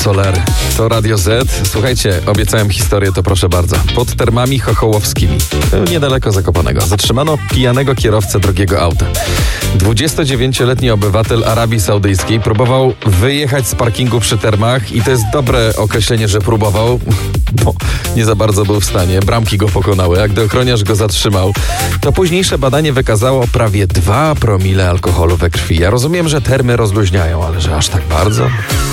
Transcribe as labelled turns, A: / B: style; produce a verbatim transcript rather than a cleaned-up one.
A: Soler. To Radio Z. Słuchajcie, obiecałem historię, to proszę bardzo. Pod Termami Chochołowskimi, niedaleko Zakopanego, zatrzymano pijanego kierowcę drogiego auta. dwudziestodziewięcioletni obywatel Arabii Saudyjskiej próbował wyjechać z parkingu przy termach i to jest dobre określenie, że próbował, bo nie za bardzo był w stanie. Bramki go pokonały, a gdy ochroniarz go zatrzymał, to późniejsze badanie wykazało prawie dwa promile alkoholu we krwi. Ja rozumiem, że termy rozluźniają, ale że aż tak bardzo?